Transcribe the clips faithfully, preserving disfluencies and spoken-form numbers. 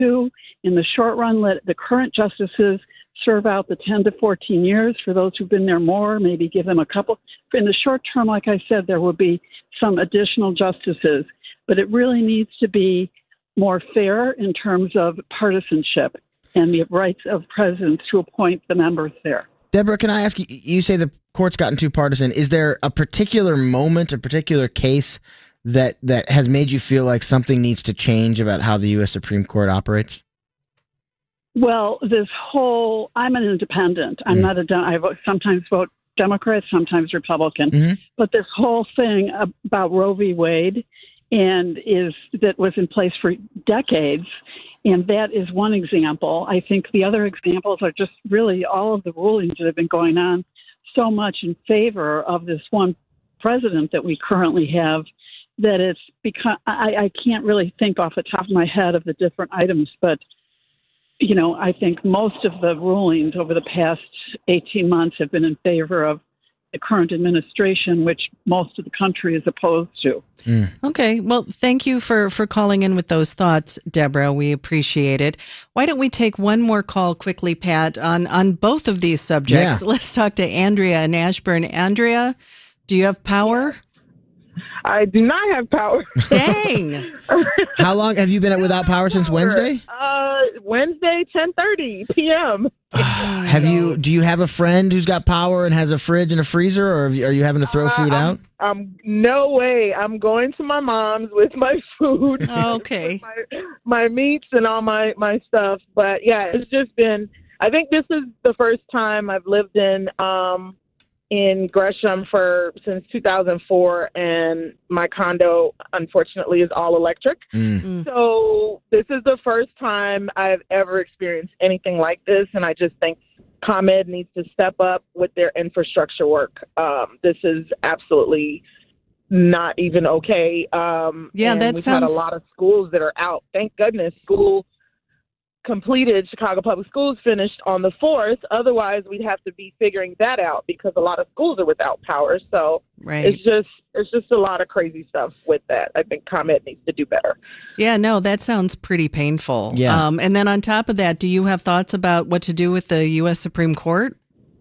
two. In the short run, let the current justices serve out the ten to fourteen years. For those who've been there more, maybe give them a couple. In the short term, like I said, there will be some additional justices, but it really needs to be more fair in terms of partisanship and the rights of presidents to appoint the members there. Deborah, can I ask you, you say the court's gotten too partisan. Is there a particular moment, a particular case that that has made you feel like something needs to change about how the U S Supreme Court operates? Well, this whole, I'm an independent. I'm mm. not a, I vote, sometimes vote Democrat, sometimes Republican. Mm-hmm. But this whole thing about Roe v. Wade and is that was in place for decades, and that is one example. I think the other examples are just really all of the rulings that have been going on so much in favor of this one president that we currently have that it's become, I, I can't really think off the top of my head of the different items, but you know, I think most of the rulings over the past eighteen months have been in favor of the current administration, which most of the country is opposed to. Mm. Okay. Well, thank you for, for calling in with those thoughts, Deborah. We appreciate it. Why don't we take one more call quickly, Pat, on, on both of these subjects? Yeah. Let's talk to Andrea in Ashburn. Andrea, do you have power? I do not have power. Dang. How long have you been without power since Wednesday? Uh, Wednesday, ten thirty p.m. Have you? Do you have a friend who's got power and has a fridge and a freezer, or are you having to throw food uh, out? I'm, I'm no way. I'm going to my mom's with my food. Oh, okay. my, my meats and all my, my stuff. But yeah, it's just been. I think this is the first time I've lived in um in Gresham for since two thousand four, and my condo, unfortunately, is all electric. Mm. Mm. So this is the first time I've ever experienced anything like this, and I just think ComEd needs to step up with their infrastructure work. Um, this is absolutely not even okay. Um, yeah, and that we've sounds... had a lot of schools that are out. Thank goodness school completed. Chicago Public Schools finished on the fourth. Otherwise, we'd have to be figuring that out because a lot of schools are without power. So right. it's just it's just a lot of crazy stuff with that. I think ComEd needs to do better. Yeah, no, that sounds pretty painful. Yeah. Um, and then on top of that, do you have thoughts about what to do with the U S Supreme Court?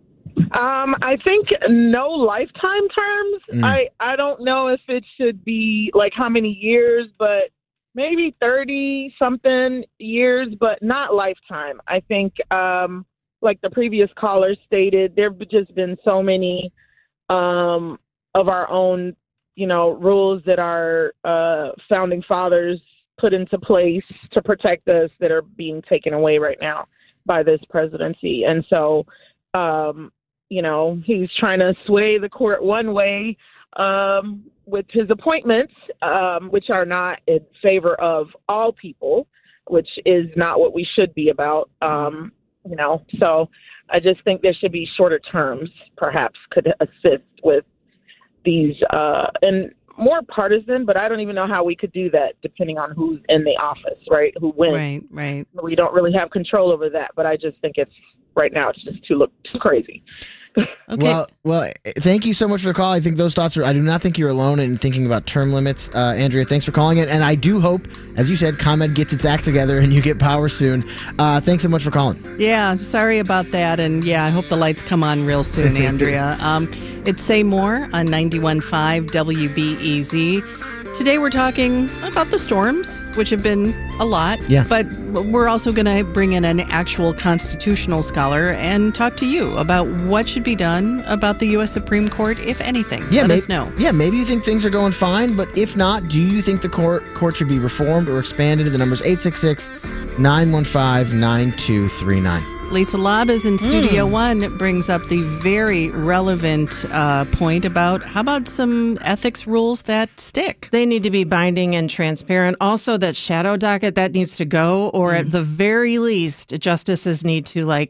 Um, I think no lifetime terms. Mm. I, I don't know if it should be like how many years, but maybe thirty something years, but not lifetime. I think, um, like the previous caller stated, there have just been so many um, of our own, you know, rules that our uh, founding fathers put into place to protect us that are being taken away right now by this presidency. And so, um, you know, he's trying to sway the court one way um, with his appointments, um, which are not in favor of all people, which is not what we should be about. Um, you know, so I just think there should be shorter terms, perhaps could assist with these uh, and more partisan, but I don't even know how we could do that depending on who's in the office, right? Who wins. Right, right. We don't really have control over that, but I just think it's right now it's just too look too crazy. Okay. Well, well, thank you so much for the call. I think those thoughts are, I do not think you're alone in thinking about term limits. Uh, Andrea, thanks for calling in. And I do hope, as you said, ComEd gets its act together and you get power soon. Uh, thanks so much for calling. Yeah, sorry about that. And yeah, I hope the lights come on real soon, Andrea. um, it's Say More on ninety-one point five W B E Z. Today we're talking about the storms, which have been a lot. Yeah. But we're also going to bring in an actual constitutional scholar and talk to you about what should be done about the U S Supreme Court, if anything. Yeah, Let may- us know. Yeah, maybe you think things are going fine, but if not, do you think the court court should be reformed or expanded? The number's eight six six, nine one five, nine two three nine. Lisa Lobb is in Studio Mm. One, brings up the very relevant uh, point about how about some ethics rules that stick? They need to be binding and transparent. Also, that shadow docket, that needs to go, or mm. at the very least, justices need to like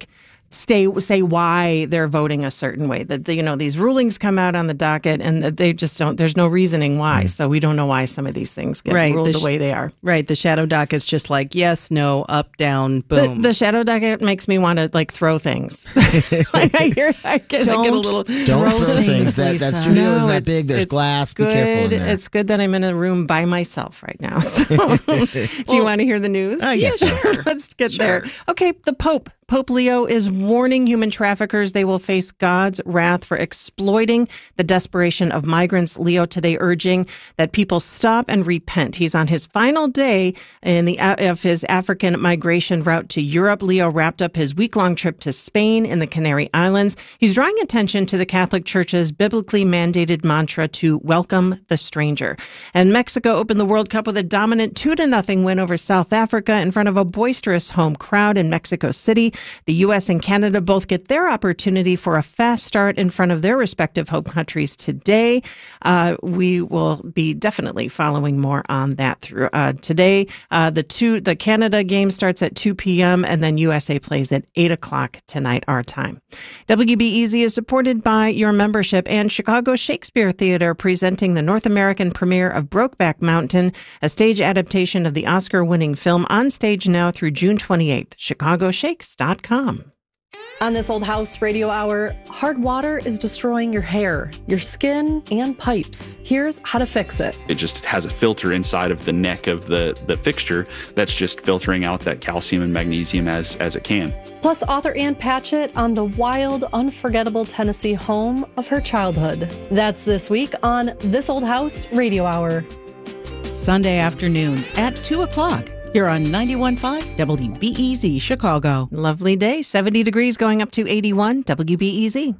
stay say why they're voting a certain way. That you know these rulings come out on the docket, and that they just don't. There's no reasoning why, so we don't know why some of these things get right, ruled the, the way they are. Right, the shadow docket's just like yes, no, up, down, boom. The, the shadow docket makes me want to like throw things. Like, I hear, I get, I get a little. Don't throw, throw things. That, that studio no, isn't that big. There's glass. Good. Be careful in there. It's good that I'm in a room by myself right now. So, do well, you want to hear the news? Uh, yes, yeah, sure. Let's get sure. there. Okay, the Pope. Pope Leo is warning human traffickers they will face God's wrath for exploiting the desperation of migrants. Leo today urging that people stop and repent. He's on his final day in the of his African migration route to Europe. Leo wrapped up his week-long trip to Spain in the Canary Islands. He's drawing attention to the Catholic Church's biblically mandated mantra to welcome the stranger. And Mexico opened the World Cup with a dominant two to nothing win over South Africa in front of a boisterous home crowd in Mexico City. The U S and Canada both get their opportunity for a fast start in front of their respective home countries today. Uh, we will be definitely following more on that through uh, today. Uh, the two, the Canada game starts at two p.m. and then U S A plays at eight o'clock tonight, our time. W B E Z is supported by your membership and Chicago Shakespeare Theater presenting the North American premiere of Brokeback Mountain, a stage adaptation of the Oscar-winning film on stage now through June twenty-eighth. chicago shakes dot com. On This Old House Radio Hour, hard water is destroying your hair, your skin, and pipes. Here's how to fix it. It just has a filter inside of the neck of the, the fixture that's just filtering out that calcium and magnesium as, as it can. Plus, author Ann Patchett on the wild, unforgettable Tennessee home of her childhood. That's this week on This Old House Radio Hour. Sunday afternoon at two o'clock. Here on ninety-one point five W B E Z Chicago. Lovely day, seventy degrees going up to eighty-one, W B E Z.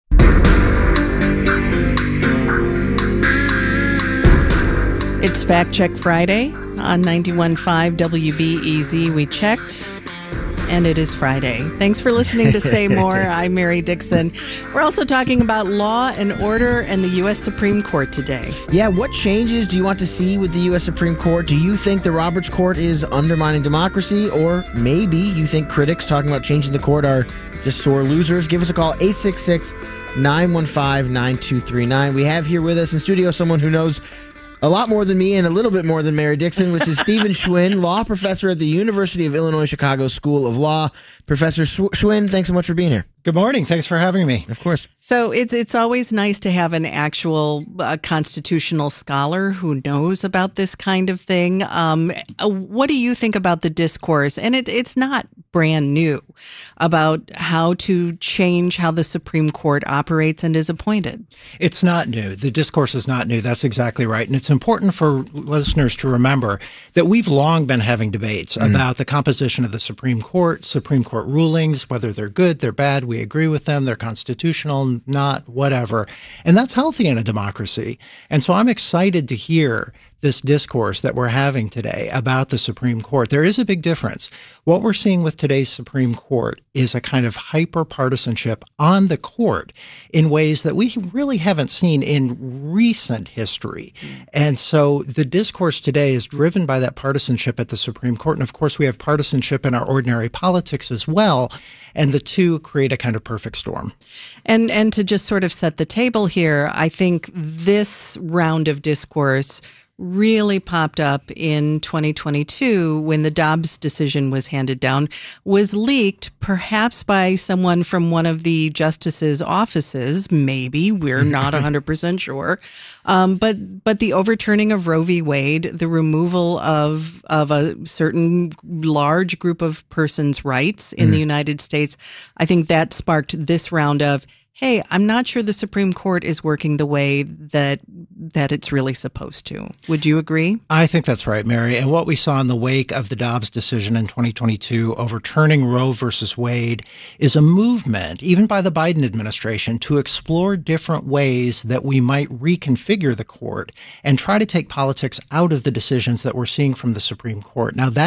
It's Fact Check Friday on ninety-one point five W B E Z. We checked, and it is Friday. Thanks for listening to Say More. I'm Mary Dixon. We're also talking about law and order and the U S Supreme Court today. Yeah, what changes do you want to see with the U S Supreme Court? Do you think the Roberts Court is undermining democracy? Or maybe you think critics talking about changing the court are just sore losers? Give us a call, eight six six, nine one five, nine two three nine. We have here with us in studio someone who knows a lot more than me and a little bit more than Mary Dixon, which is Stephen Schwinn, law professor at the University of Illinois Chicago School of Law. Professor Schwinn, thanks so much for being here. Good morning. Thanks for having me. Of course. So it's it's always nice to have an actual uh, constitutional scholar who knows about this kind of thing. Um, uh, what do you think about the discourse? And it, it's not brand new about how to change how the Supreme Court operates and is appointed. It's not new. The discourse is not new. That's exactly right. And it's important for listeners to remember that we've long been having debates mm. about the composition of the Supreme Court, Supreme Court rulings, whether they're good, they're bad. We agree with them. They're constitutional, not whatever. And that's healthy in a democracy. And so I'm excited to hear this discourse that we're having today about the Supreme Court. There is a big difference. What we're seeing with today's Supreme Court is a kind of hyper-partisanship on the court in ways that we really haven't seen in recent history. And so the discourse today is driven by that partisanship at the Supreme Court. And of course, we have partisanship in our ordinary politics as well. And the two create a kind of perfect storm. And and to just sort of set the table here, I think this round of discourse really popped up in twenty twenty-two when the Dobbs decision was handed down, was leaked perhaps by someone from one of the justices' offices. Maybe, we're not one hundred percent sure. Um, but but the overturning of Roe v. Wade, the removal of of a certain large group of persons' rights in mm. the United States, I think that sparked this round of, hey, I'm not sure the Supreme Court is working the way that that it's really supposed to. Would you agree? I think that's right, Mary. And what we saw in the wake of the Dobbs decision in twenty twenty-two, overturning Roe versus Wade, is a movement, even by the Biden administration, to explore different ways that we might reconfigure the court and try to take politics out of the decisions that we're seeing from the Supreme Court. Now, that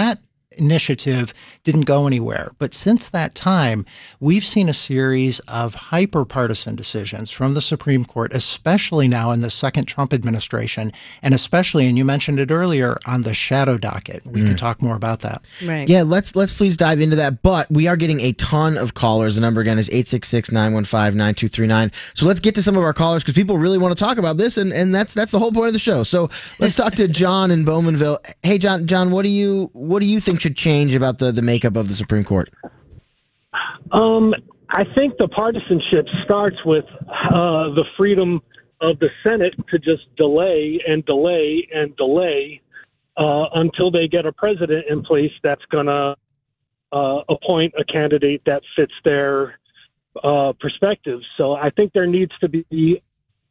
initiative didn't go anywhere. But since that time, we've seen a series of hyper-partisan decisions from the Supreme Court, especially now in the second Trump administration, and especially, and you mentioned it earlier, on the shadow docket. We mm. can talk more about that. Right. Yeah, let's let's please dive into that. But we are getting a ton of callers. The number again is eight six six, nine one five, nine two three nine. So let's get to some of our callers because people really want to talk about this, and, and that's that's the whole point of the show. So let's talk to John in Bowmanville. Hey, John, John, what do you what do you think should change about the, the makeup of the Supreme Court? Um, I think the partisanship starts with uh, the freedom of the Senate to just delay and delay and delay uh, until they get a president in place that's going to uh, appoint a candidate that fits their uh, perspective. So I think there needs to be.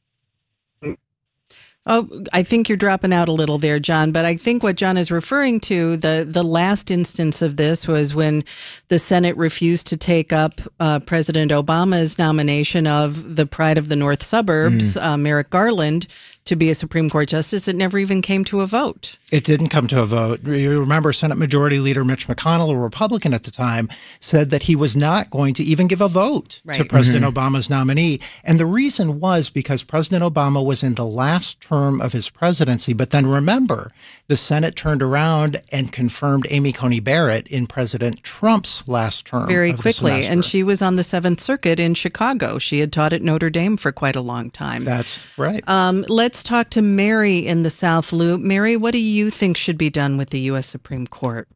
Oh, I think you're dropping out a little there, John. But I think what John is referring to, the, the last instance of this was when the Senate refused to take up uh, President Obama's nomination of the pride of the North Suburbs, mm. uh, Merrick Garland, to be a Supreme Court justice. It never even came to a vote. It didn't come to a vote. You remember Senate Majority Leader Mitch McConnell, a Republican at the time, said that he was not going to even give a vote right. to President mm-hmm. Obama's nominee. And the reason was because President Obama was in the last term of his presidency. But then remember, the Senate turned around and confirmed Amy Coney Barrett in President Trump's last term. Very of quickly. And she was on the Seventh Circuit in Chicago. She had taught at Notre Dame for quite a long time. That's right. Um, let's talk to Mary in the South Loop. Mary, what do you think should be done with the U S Supreme Court?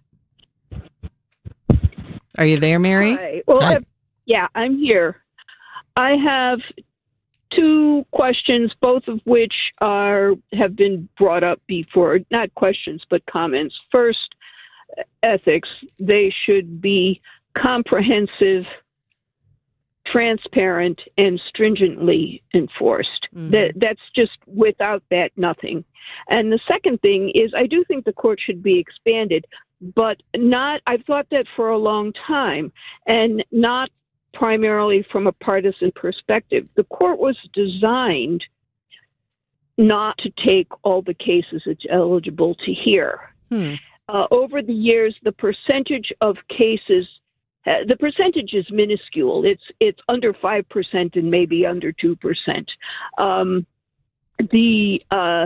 Are you there, Mary? Hi. Well, Hi. I've, yeah, I'm here. I have two questions, both of which are have been brought up before. Not questions, but comments. First, ethics. They should be comprehensive, transparent, and stringently enforced. Mm-hmm. That that's just without that, nothing. And the second thing is, I do think the court should be expanded, but not. I've thought that for a long time, and not primarily from a partisan perspective. The court was designed not to take all the cases it's eligible to hear. Hmm. Uh, over the years, the percentage of cases. Uh, the percentage is minuscule. It's it's under five percent and maybe under two percent. Um, the uh,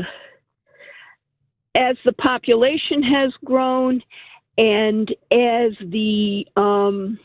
as the population has grown, and as the um,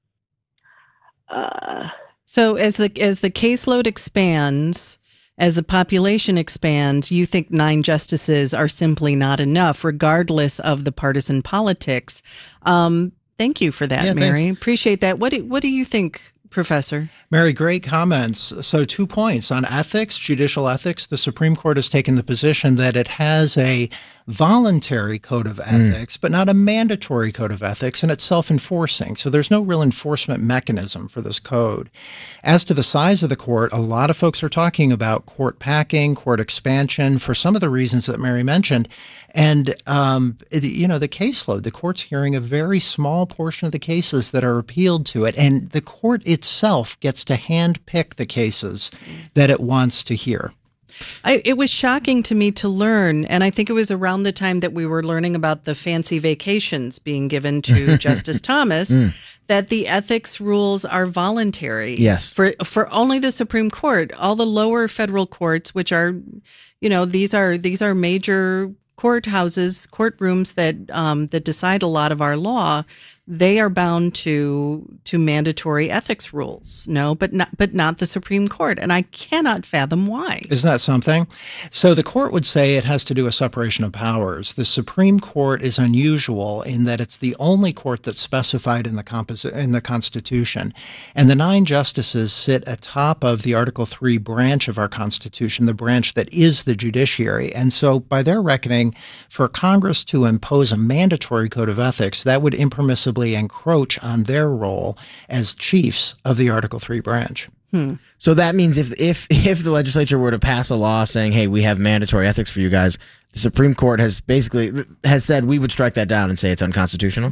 uh, so as the as the caseload expands, as the population expands, you think nine justices are simply not enough, regardless of the partisan politics. Um, Thank you for that, yeah, Mary. Thanks. Appreciate that. What do, what do you think, Professor? Mary, great comments. So two points. On ethics, judicial ethics, the Supreme Court has taken the position that it has a voluntary code of ethics, mm. but not a mandatory code of ethics, and it's self-enforcing. So there's no real enforcement mechanism for this code. As to the size of the court, a lot of folks are talking about court packing, court expansion, for some of the reasons that Mary mentioned. And, um, you know, the caseload, the court's hearing a very small portion of the cases that are appealed to it. And the court itself gets to handpick the cases that it wants to hear. I, it was shocking to me to learn, and I think it was around the time that we were learning about the fancy vacations being given to Justice Thomas, mm. that the ethics rules are voluntary. Yes. For for only the Supreme Court. All the lower federal courts, which are, you know, these are these are major courthouses, courtrooms that um, that decide a lot of our law. They are bound to to mandatory ethics rules. No, but not but not the Supreme Court, and I cannot fathom why. Isn't that something? So the court would say it has to do with separation of powers. The Supreme Court is unusual in that it's the only court that's specified in the composi- in the Constitution, and the nine justices sit atop of the Article three branch of our Constitution, the branch that is the judiciary. And so, by their reckoning, for Congress to impose a mandatory code of ethics, that would impermissibly encroach on their role as chiefs of the Article three branch. Hmm. So that means if if if the legislature were to pass a law saying, hey, we have mandatory ethics for you guys, the Supreme Court has basically has said we would strike that down and say it's unconstitutional.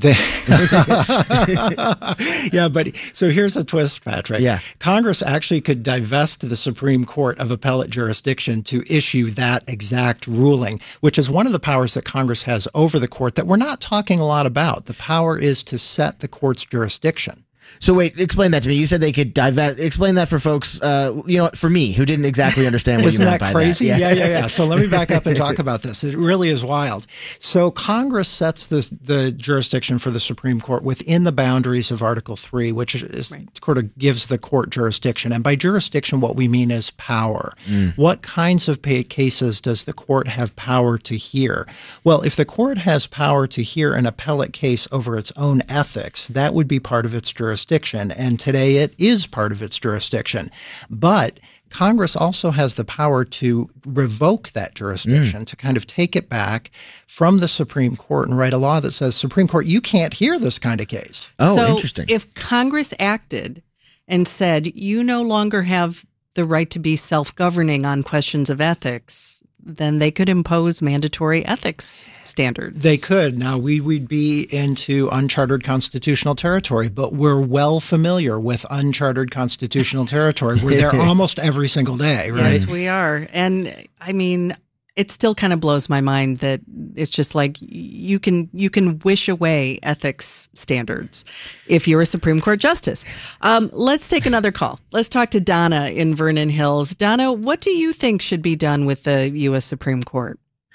Yeah, but so here's a twist, Patrick. Yeah. Congress actually could divest the Supreme Court of appellate jurisdiction to issue that exact ruling, which is one of the powers that Congress has over the court that we're not talking a lot about. The power is to set the court's jurisdiction. So wait, explain that to me. You said they could divest. Explain that for folks, uh, you know, for me who didn't exactly understand what Isn't you meant that by crazy? that. Yeah. yeah, yeah, yeah. So let me back up and talk about this. It really is wild. So Congress sets this, the jurisdiction for the Supreme Court within the boundaries of Article three, which is right. sort of gives the court jurisdiction. And by jurisdiction, what we mean is power. Mm. What kinds of cases does the court have power to hear? Well, if the court has power to hear an appellate case over its own ethics, that would be part of its jurisdiction. And today it is part of its jurisdiction. But Congress also has the power to revoke that jurisdiction, mm. to kind of take it back from the Supreme Court and write a law that says, Supreme Court, you can't hear this kind of case. Oh, so interesting. If Congress acted and said, you no longer have the right to be self-governing on questions of ethics, then they could impose mandatory ethics standards. They could. Now, we would be into uncharted constitutional territory, but we're well familiar with uncharted constitutional territory. We're there almost every single day, right? Yes, we are. And I mean, it still kind of blows my mind that it's just like you can you can wish away ethics standards if you're a Supreme Court justice. Um, let's take another call. Let's talk to Donna in Vernon Hills. Donna, what do you think should be done with the U S Supreme Court?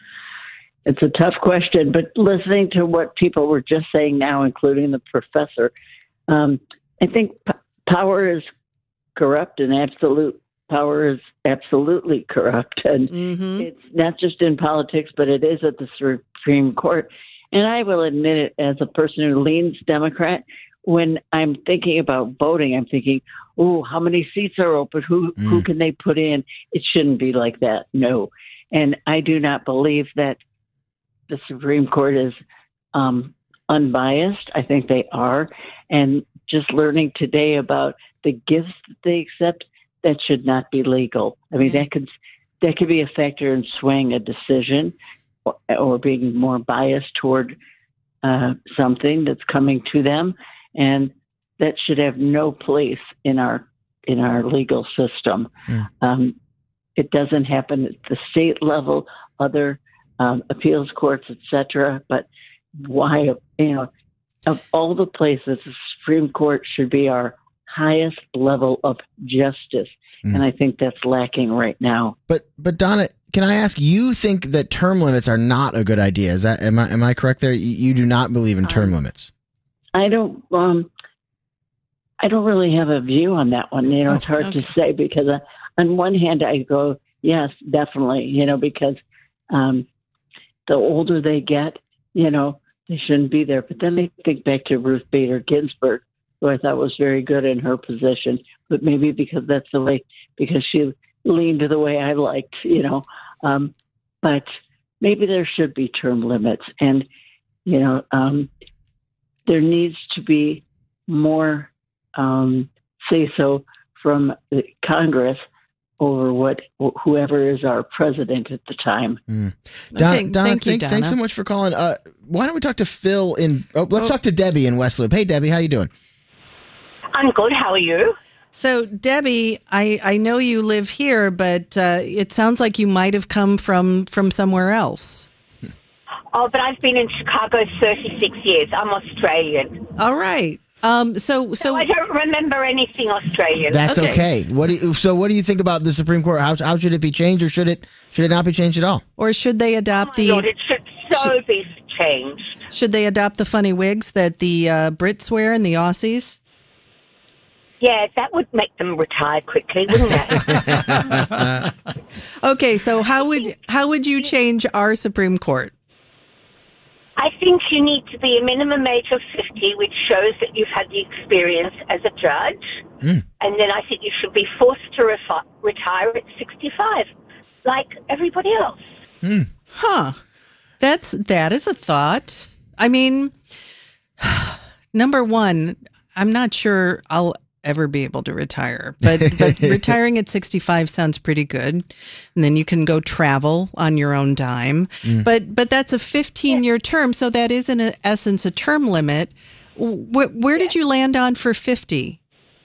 It's a tough question, but listening to what people were just saying now, including the professor, um, I think p- power is corrupt and absolute. Power is absolutely corrupt, and mm-hmm. it's not just in politics, but it is at the Supreme Court. And I will admit it, as a person who leans Democrat, when I'm thinking about voting, I'm thinking, oh, how many seats are open? Who mm. who can they put in? It shouldn't be like that. No. And I do not believe that the Supreme Court is um, unbiased. I think they are. And just learning today about the gifts that they accept, that should not be legal. I mean, that could that could be a factor in swaying a decision or, or being more biased toward uh, something that's coming to them, and that should have no place in our in our legal system. Yeah. Um, it doesn't happen at the state level, other um, appeals courts, et cetera. But why, you know, of all the places, the Supreme Court should be our highest level of justice, mm. and I think that's lacking right now. But but Donna, can I ask? You think that term limits are not a good idea? Is that am I am I correct there? You, you do not believe in term um, limits. I don't. Um, I don't really have a view on that one. You know, oh, it's hard okay. to say because uh, on one hand I go, yes, definitely. You know, because um, the older they get, you know, they shouldn't be there. But then I think back to Ruth Bader Ginsburg, who I thought was very good in her position, but maybe because that's the way, because she leaned the way I liked, you know. Um, but maybe there should be term limits, and you know, um, there needs to be more um, say so from the Congress over what whoever is our president at the time. Mm. Donna, okay, Donna, thank you, Donna. Thanks so much for calling. Uh, why don't we talk to Phil in? Oh, let's oh. talk to Debbie in West Loop. Hey, Debbie, how you doing? I'm good. How are you? So, Debbie, I, I know you live here, but uh, it sounds like you might have come from, from somewhere else. Oh, but I've been in Chicago thirty-six years. I'm Australian. All right. Um, so, so, so I don't remember anything Australian. That's okay. okay. What do you, so, what do you think about the Supreme Court? How, how should it be changed, or should it should it not be changed at all? Or should they adopt oh the? Lord, it should so should, be changed. Should they adopt the funny wigs that the uh, Brits wear and the Aussies? Yeah, that would make them retire quickly, wouldn't it? Okay, so how would how would you change our Supreme Court? I think you need to be a minimum age of fifty, which shows that you've had the experience as a judge. Mm. And then I think you should be forced to refi- retire at sixty-five, like everybody else. Mm. Huh. That's, that is a thought. I mean, number one, I'm not sure I'll ever be able to retire. But, but retiring at sixty-five sounds pretty good. And then you can go travel on your own dime. Mm. But but that's a fifteen-year term, so that is in essence a term limit. Where, where did you land on for fifty?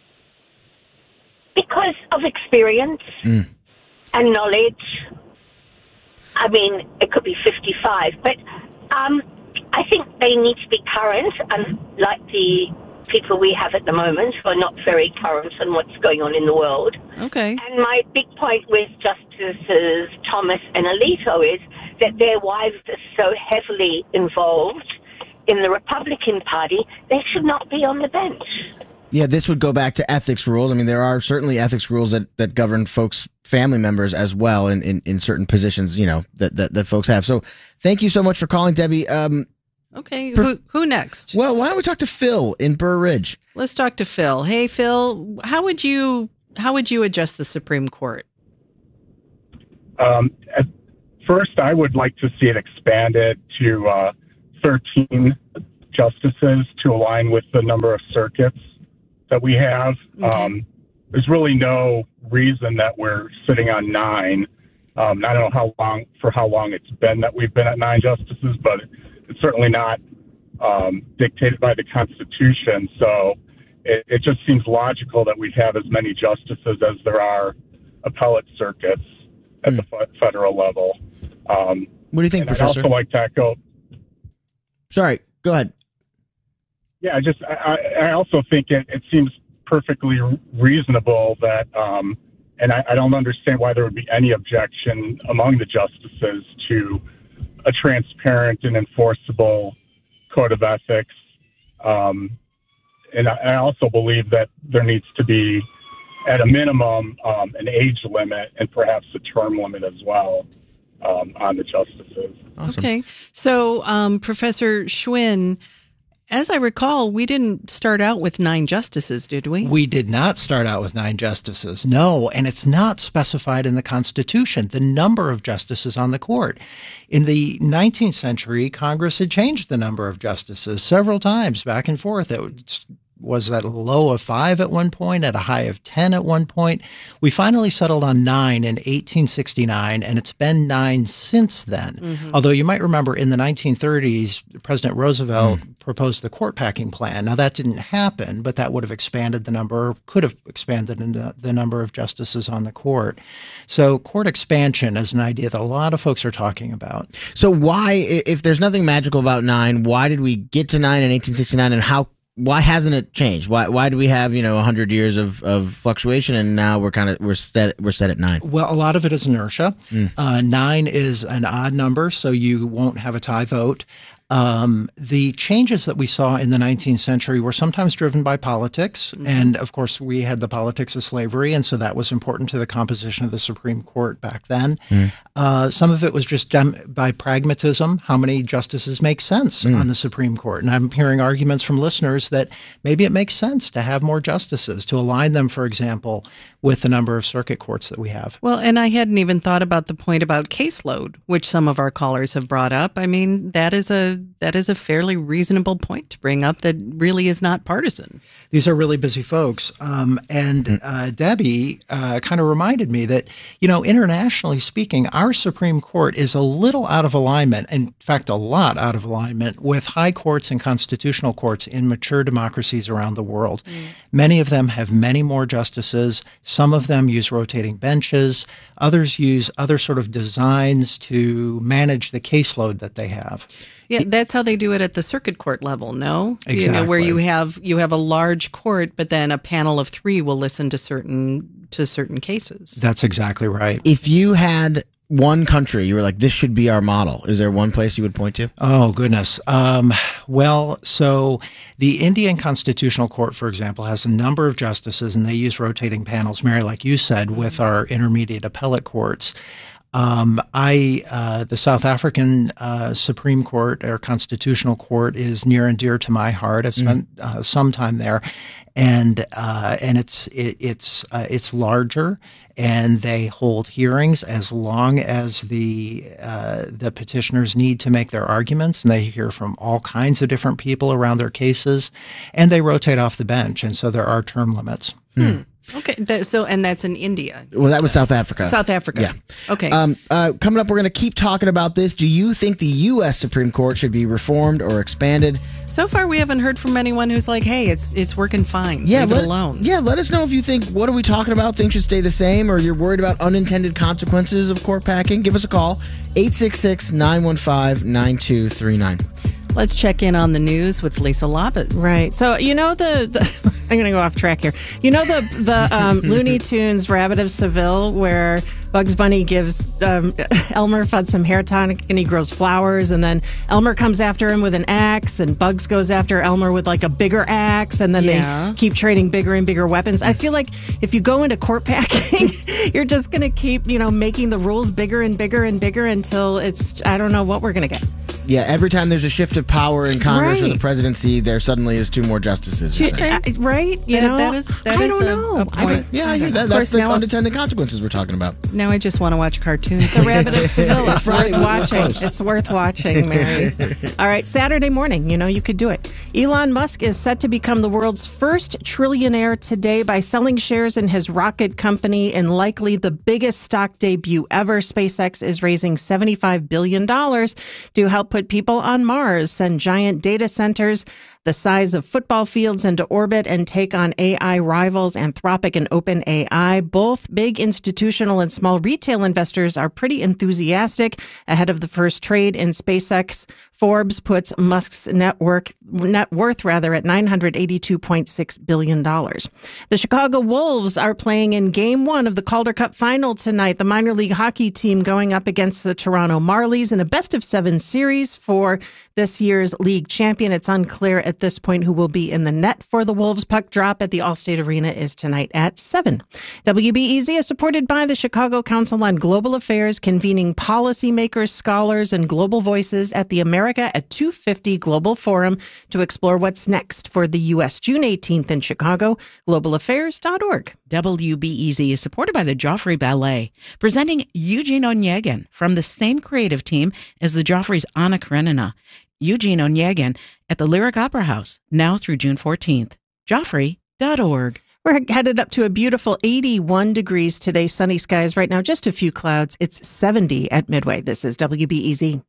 Because of experience mm. and knowledge. I mean, it could be fifty-five, but um, I think they need to be current, unlike the people we have at the moment who are not very current on what's going on in the world. Okay. And my big point with Justices Thomas and Alito is that their wives are so heavily involved in the Republican Party, they should not be on the bench. Yeah, this would go back to ethics rules. I mean, there are certainly ethics rules that, that govern folks' family members as well in, in, in certain positions, you know, that, that, that folks have. So thank you so much for calling, Debbie. Um, okay, per, who who next? Well, why don't we talk to Phil in Burr Ridge? Let's talk to Phil. Hey, Phil, how would you how would you adjust the Supreme Court? Um, at first, I would like to see it expanded to uh, thirteen justices to align with the number of circuits that we have. Okay. Um, there's really no reason that we're sitting on nine. Um, I don't know how long, for how long it's been that we've been at nine justices, but it's certainly not um, dictated by the Constitution. So it, it just seems logical that we have as many justices as there are appellate circuits at mm. the f- federal level. Um, what do you think, Professor? I'd also like to echo. Sorry, go ahead. Yeah, I just I, I also think it, it seems perfectly reasonable that, um, and I, I don't understand why there would be any objection among the justices to a transparent and enforceable code of ethics. Um, and I, I also believe that there needs to be, at a minimum, um, an age limit and perhaps a term limit as well um, on the justices. Awesome. Okay, so um, Professor Schwinn, as I recall, we didn't start out with nine justices, did we? We did not start out with nine justices, no, and it's not specified in the Constitution, the number of justices on the court. In the nineteenth century, Congress had changed the number of justices several times, back and forth. It was at a low of five at one point, at a high of ten at one point. We finally settled on nine in eighteen sixty-nine, and it's been nine since then. Mm-hmm. Although you might remember in the nineteen thirties, President Roosevelt mm. proposed the court packing plan. Now, that didn't happen, but that would have expanded the number, could have expanded the, the number of justices on the court. So court expansion is an idea that a lot of folks are talking about. So why, if there's nothing magical about nine, why did we get to nine in eighteen sixty-nine, and how Why hasn't it changed? Why why do we have, you know, one hundred years of, of fluctuation, and now we're kind of we're set we're set at nine? Well, a lot of it is inertia. Mm. Uh, nine is an odd number, so you won't have a tie vote. Um, the changes that we saw in the nineteenth century were sometimes driven by politics. Mm-hmm. And of course, we had the politics of slavery. And so that was important to the composition of the Supreme Court back then. Mm. Uh, some of it was just dem- by pragmatism. How many justices make sense mm. on the Supreme Court? And I'm hearing arguments from listeners that maybe it makes sense to have more justices, to align them, for example, with the number of circuit courts that we have. Well, and I hadn't even thought about the point about caseload, which some of our callers have brought up. I mean, that is a that is a fairly reasonable point to bring up that really is not partisan. These are really busy folks. Um, and uh, Debbie uh, kind of reminded me that, you know, internationally speaking, our Supreme Court is a little out of alignment, in fact, a lot out of alignment with high courts and constitutional courts in mature democracies around the world. Mm. Many of them have many more justices. Some of them use rotating benches. Others use other sort of designs to manage the caseload that they have. Yeah, that's how they do it at the circuit court level, no? Exactly. You know, where you have you have a large court, but then a panel of three will listen to certain to certain cases. That's exactly right. If you had one country, you were like, this should be our model, is there one place you would point to? Oh, goodness. Um, well, so the Indian Constitutional Court, for example, has a number of justices, and they use rotating panels, Mary, like you said, with our intermediate appellate courts. Um, I, uh, the South African uh, Supreme Court or Constitutional Court is near and dear to my heart. I've spent mm. uh, some time there, and uh, and it's it, it's uh, it's larger, and they hold hearings as long as the uh, the petitioners need to make their arguments, and they hear from all kinds of different people around their cases, and they rotate off the bench, and so there are term limits. Hmm. Okay, that, so and that's in India. Well, that was South Africa. South Africa. Yeah. Okay. Um, uh, coming up, we're going to keep talking about this. Do you think the U S Supreme Court should be reformed or expanded? So far, we haven't heard from anyone who's like, "Hey, it's it's working fine. Yeah, Leave let, it alone." Yeah, let us know if you think, what are we talking about? Things should stay the same, or you're worried about unintended consequences of court packing. Give us a call, eight six six, nine one five, nine two three nine. Let's check in on the news with Lisa Labas. Right. So, you know, the, the I'm going to go off track here. You know, the, the um, Looney Tunes Rabbit of Seville, where Bugs Bunny gives um, Elmer Fudd some hair tonic and he grows flowers, and then Elmer comes after him with an axe, and Bugs goes after Elmer with like a bigger axe, and then Yeah. they keep trading bigger and bigger weapons. I feel like if you go into court packing, you're just going to keep, you know, making the rules bigger and bigger and bigger until it's, I don't know what we're going to get. Yeah, every time there's a shift of power in Congress Right. or the presidency, there suddenly is two more justices. you're saying. Uh, right? You That- know, that is that I is don't a, know. a point. Yeah, I hear that. Of That's course, the now, unintended consequences we're talking about. now I just want to watch cartoons. The Rabbit of Seville. It's Friday, worth we're watching. close. It's worth watching, Mary. All right, Saturday morning, you know, you could do it. Elon Musk is set to become the world's first trillionaire today by selling shares in his rocket company in likely the biggest stock debut ever. SpaceX is raising seventy-five billion dollars to help put people on Mars, send giant data centers the size of football fields into orbit, and take on A I rivals Anthropic and OpenAI. Both big institutional and small retail investors are pretty enthusiastic ahead of the first trade in SpaceX. Forbes puts Musk's net worth, net worth rather, at nine hundred eighty-two point six billion dollars. The Chicago Wolves are playing in Game One of the Calder Cup Final tonight. The minor league hockey team going up against the Toronto Marlies in a best of seven series for this year's league champion. It's unclear at this point who will be in the net for the Wolves. Puck drop at the Allstate Arena is tonight at seven. W B E Z is supported by the Chicago Council on Global Affairs, convening policymakers, scholars, and global voices at the America at two fifty Global Forum to explore what's next for the U S. June eighteenth in Chicago, global affairs dot org. W B E Z is supported by the Joffrey Ballet, presenting Eugene Onegin from the same creative team as the Joffrey's Anna Karenina. Eugene Onegin at the Lyric Opera House, now through June fourteenth. Joffrey dot org. We're headed up to a beautiful eighty-one degrees today. Sunny skies right now, just a few clouds. It's seventy at Midway. This is W B E Z.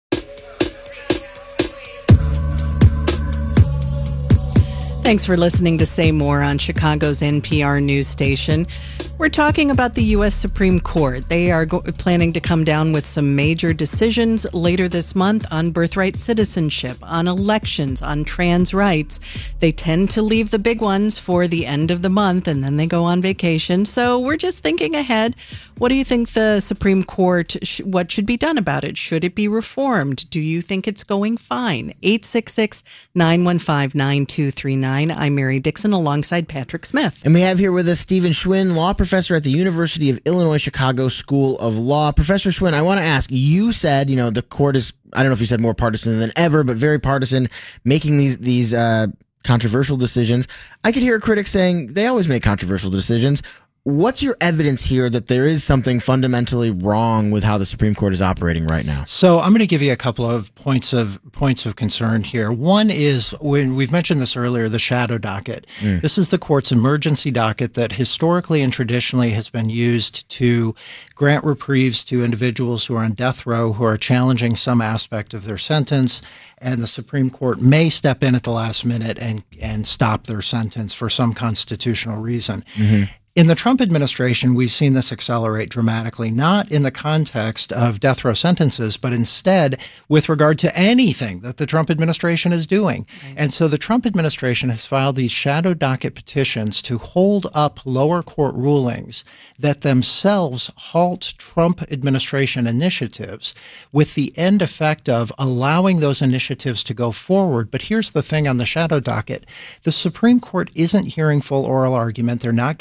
Thanks for listening to Say More on Chicago's N P R news station. We're talking about the U S Supreme Court. They are go- planning to come down with some major decisions later this month on birthright citizenship, on elections, on trans rights. They tend to leave the big ones for the end of the month, and then they go on vacation. So we're just thinking ahead. What do you think the Supreme Court, sh- what should be done about it? Should it be reformed? Do you think it's going fine? eight six six, nine one five, nine two three nine. I'm Mary Dixon alongside Patrick Smith. And we have here with us Stephen Schwinn, law professor at the University of Illinois Chicago School of Law. Professor Schwinn, I want to ask, you said, you know, the court is, I don't know if you said more partisan than ever, but very partisan, making these, these uh, controversial decisions. I could hear a critic saying they always make controversial decisions. What's your evidence here that there is something fundamentally wrong with how the Supreme Court is operating right now? So I'm going to give you a couple of points of points of concern here. One is, when we've mentioned this earlier, the shadow docket. Mm. This is the court's emergency docket that historically and traditionally has been used to grant reprieves to individuals who are on death row who are challenging some aspect of their sentence. And the Supreme Court may step in at the last minute and, and stop their sentence for some constitutional reason. Mm-hmm. In the Trump administration, we've seen this accelerate dramatically, not in the context of death row sentences, but instead with regard to anything that the Trump administration is doing. Right. And so the Trump administration has filed these shadow docket petitions to hold up lower court rulings that themselves halt Trump administration initiatives, with the end effect of allowing those initiatives to go forward. But here's the thing on the shadow docket. The Supreme Court isn't hearing full oral argument. They're not getting full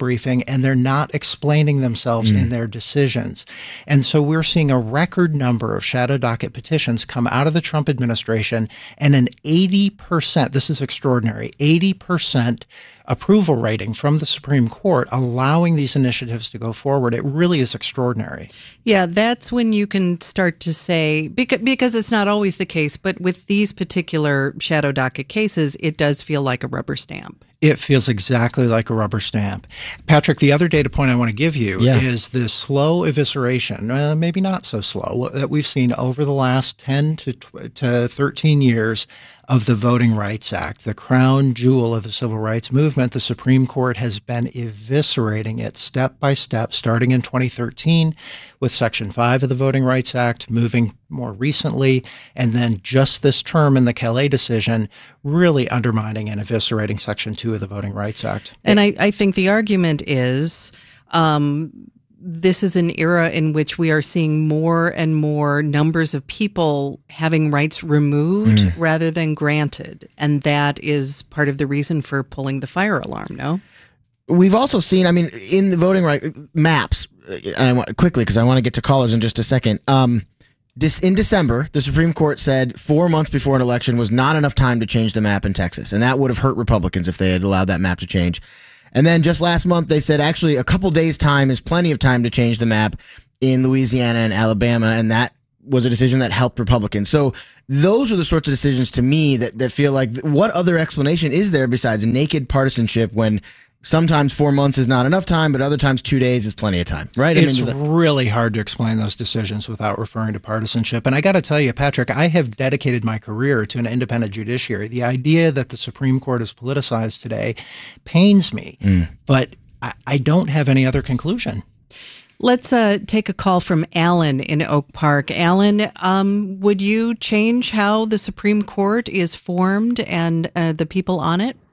briefing, and they're not explaining themselves mm. in their decisions. And so we're seeing a record number of shadow docket petitions come out of the Trump administration, and an eighty percent, this is extraordinary, eighty percent approval rating from the Supreme Court allowing these initiatives to go forward. It really is extraordinary. Yeah, that's when you can start to say, because, because it's not always the case, but with these particular shadow docket cases, it does feel like a rubber stamp. It feels exactly like a rubber stamp. Patrick, the other data point I want to give you yeah. is the slow evisceration, uh, maybe not so slow, that we've seen over the last ten to thirteen years of the Voting Rights Act, the crown jewel of the civil rights movement. The Supreme Court has been eviscerating it step by step, starting in twenty thirteen with Section five of the Voting Rights Act, moving more recently, and then just this term in the Calais decision, really undermining and eviscerating Section two of the Voting Rights Act. And I, I think the argument is um, this is an era in which we are seeing more and more numbers of people having rights removed mm. rather than granted. And that is part of the reason for pulling the fire alarm, no? We've also seen, I mean, in the voting right maps, and I want quickly because I want to get to callers in just a second. Um, this, in December, the Supreme Court said four months before an election was not enough time to change the map in Texas, and that would have hurt Republicans if they had allowed that map to change. And then just last month, they said actually a couple days' time is plenty of time to change the map in Louisiana and Alabama, and that was a decision that helped Republicans. So those are the sorts of decisions to me that, that feel like, what other explanation is there besides naked partisanship when sometimes four months is not enough time, but other times two days is plenty of time, right? It's I mean, really hard to explain those decisions without referring to partisanship. And I got to tell you, Patrick, I have dedicated my career to an independent judiciary. The idea that the Supreme Court is politicized today pains me, mm. but I, I don't have any other conclusion. Let's uh, take a call from Alan in Oak Park. Alan, um, would you change how the Supreme Court is formed and uh, the people on it?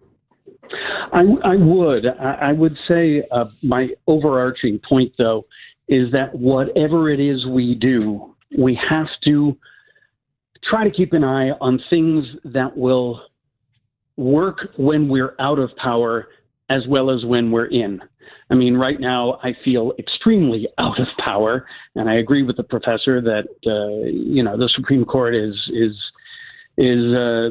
I, I would. I, I would say uh, my overarching point, though, is that whatever it is we do, we have to try to keep an eye on things that will work when we're out of power as well as when we're in. I mean, right now, I feel extremely out of power, and I agree with the professor that, uh, you know, the Supreme Court is is is uh,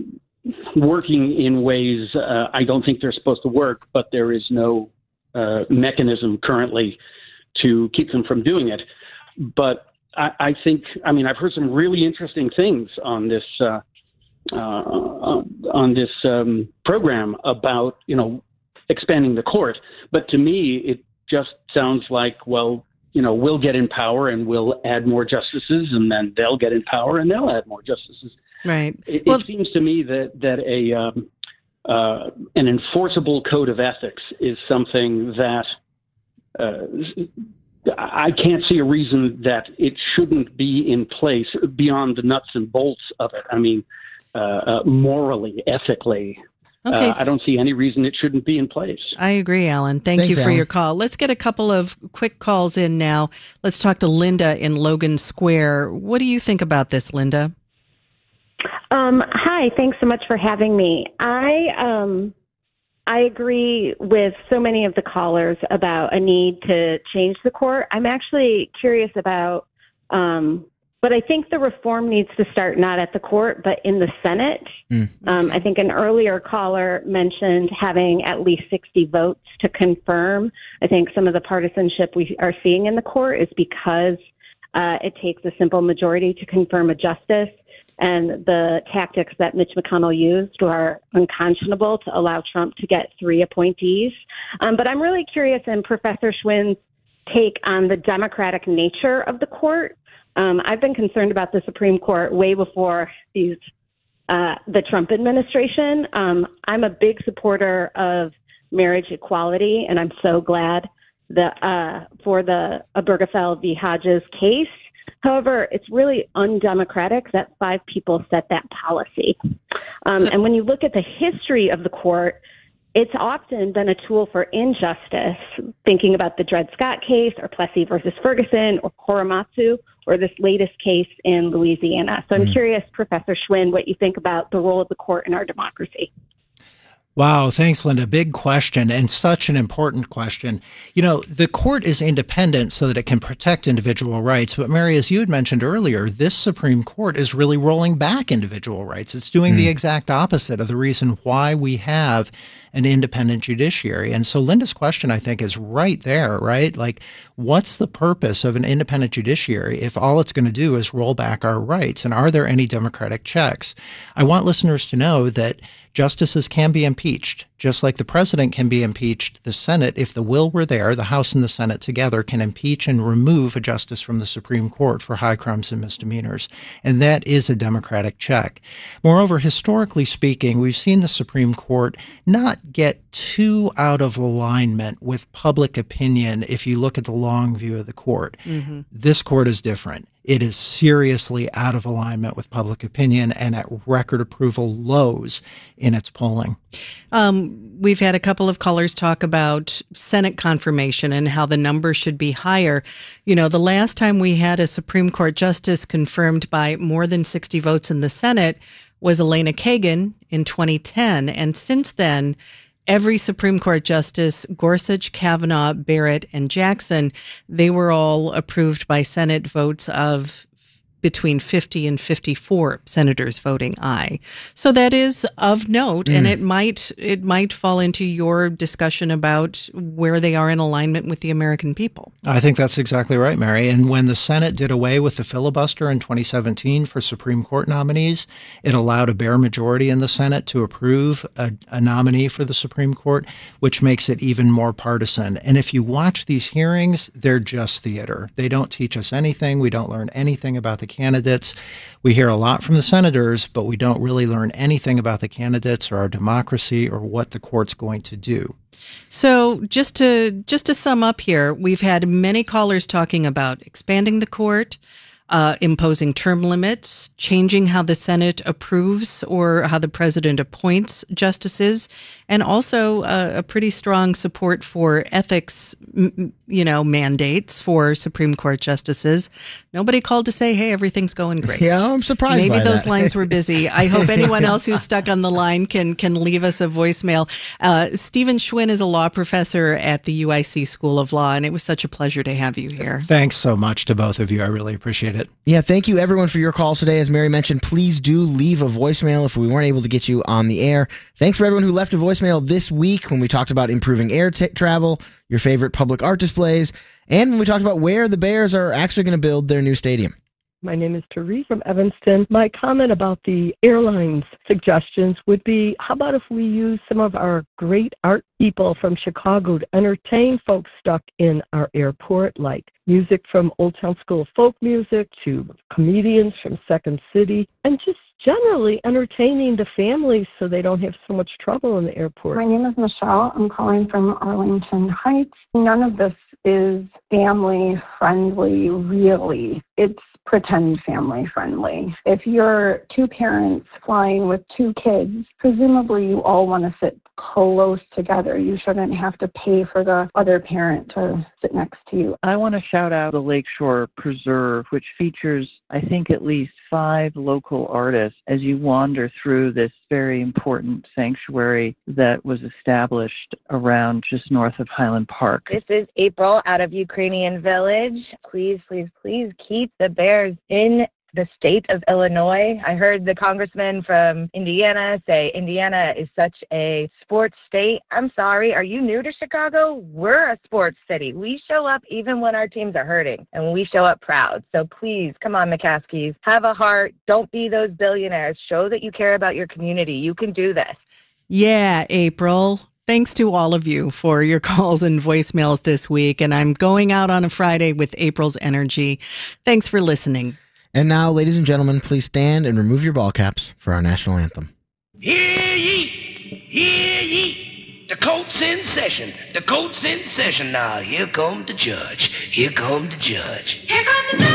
working in ways uh, I don't think they're supposed to work, but there is no uh, mechanism currently to keep them from doing it. But I, I think, I mean, I've heard some really interesting things on this uh, uh, on this um, program about, you know, expanding the court. But to me, it just sounds like, well, you know, we'll get in power and we'll add more justices, and then they'll get in power and they'll add more justices. Right. It, well, it seems to me that that a um, uh, an enforceable code of ethics is something that uh, I can't see a reason that it shouldn't be in place beyond the nuts and bolts of it. I mean, uh, uh, morally, ethically. Okay. Uh, I don't see any reason it shouldn't be in place. I agree, Alan. Thank Thanks, you for Alan. your call. Let's get a couple of quick calls in now. Let's talk to Linda in Logan Square. What do you think about this, Linda? Um, hi, thanks so much for having me. I um, I agree with so many of the callers about a need to change the court. I'm actually curious about, um, but I think the reform needs to start not at the court, but in the Senate. Mm. Um, I think an earlier caller mentioned having at least sixty votes to confirm. I think some of the partisanship we are seeing in the court is because uh, it takes a simple majority to confirm a justice. And the tactics that Mitch McConnell used are unconscionable to allow Trump to get three appointees. Um, but I'm really curious in Professor Schwinn's take on the democratic nature of the court. Um, I've been concerned about the Supreme Court way before these uh, the Trump administration. Um, I'm a big supporter of marriage equality, and I'm so glad that uh, for the Obergefell v. Hodges case. However, it's really undemocratic that five people set that policy. Um, so, and when you look at the history of the court, it's often been a tool for injustice, thinking about the Dred Scott case or Plessy versus Ferguson or Korematsu or this latest case in Louisiana. So I'm mm. curious, Professor Schwinn, what you think about the role of the court in our democracy. Wow, thanks, Linda. Big question, and such an important question. You know, the court is independent so that it can protect individual rights. But Mary, as you had mentioned earlier, this Supreme Court is really rolling back individual rights. It's doing mm. the exact opposite of the reason why we have an independent judiciary. And so Linda's question, I think, is right there, right? Like, what's the purpose of an independent judiciary if all it's going to do is roll back our rights? And are there any democratic checks? I want listeners to know that justices can be impeached, just like the president can be impeached. The Senate, if the will were there, the House and the Senate together can impeach and remove a justice from the Supreme Court for high crimes and misdemeanors. And that is a democratic check. Moreover, historically speaking, we've seen the Supreme Court not get too out of alignment with public opinion if you look at the long view of the court. Mm-hmm. This court is different. It is seriously out of alignment with public opinion and at record approval lows in its polling. Um, we've had a couple of callers talk about Senate confirmation and how the number should be higher. You know, the last time we had a Supreme Court justice confirmed by more than sixty votes in the Senate was Elena Kagan in twenty ten. And since then, every Supreme Court justice, Gorsuch, Kavanaugh, Barrett, and Jackson, they were all approved by Senate votes of between fifty and fifty-four senators voting aye. So that is of note, mm. and it might it might fall into your discussion about where they are in alignment with the American people. I think that's exactly right, Mary. And when the Senate did away with the filibuster in twenty seventeen for Supreme Court nominees, it allowed a bare majority in the Senate to approve a, a nominee for the Supreme Court, which makes it even more partisan. And if you watch these hearings, they're just theater. They don't teach us anything. We don't learn anything about the candidates. We hear a lot from the senators, but we don't really learn anything about the candidates or our democracy or what the court's going to do. So just to just to sum up here, we've had many callers talking about expanding the court, uh, imposing term limits, changing how the Senate approves or how the president appoints justices, and also uh, a pretty strong support for ethics, m- you know, mandates for Supreme Court justices. Nobody called to say, hey, everything's going great. Yeah, I'm surprised Maybe by those that. lines were busy. I hope anyone else who's stuck on the line can can leave us a voicemail. Uh, Stephen Schwinn is a law professor at the U I C School of Law, and it was such a pleasure to have you here. Thanks so much to both of you. I really appreciate it. Yeah, thank you everyone for your calls today. As Mary mentioned, please do leave a voicemail if we weren't able to get you on the air. Thanks for everyone who left a voicemail this week when we talked about improving air t- travel, your favorite public art displays, and when we talked about where the Bears are actually going to build their new stadium. My name is Therese from Evanston. My comment about the airlines suggestions would be, how about if we use some of our great art people from Chicago to entertain folks stuck in our airport, like music from Old Town School of Folk Music to comedians from Second City, and just generally entertaining the families so they don't have so much trouble in the airport. My name is Michelle. I'm calling from Arlington Heights. None of this is family friendly, really. It's pretend family friendly. If you're two parents flying with two kids, presumably you all want to sit close together. You shouldn't have to pay for the other parent to sit next to you. I want to shout out the Lakeshore Preserve, which features, I think, at least five local artists as you wander through this very important sanctuary that was established around just north of Highland Park. This is April out of Ukrainian Village. Please, please, please keep the Bears in the state of Illinois. I heard the congressman from Indiana say Indiana is such a sports state. I'm sorry, are you new to Chicago? We're a sports city. We show up even when our teams are hurting, and we show up proud. So please, come on, McCaskies, have a heart. Don't be those billionaires. Show that you care about your community. You can do this. Yeah, April. Thanks to all of you for your calls and voicemails this week. And I'm going out on a Friday with April's energy. Thanks for listening. And now, ladies and gentlemen, please stand and remove your ball caps for our national anthem. Hear ye, hear ye, the court's in session, the court's in session now. Here come the judge, here come the judge. Here come the judge.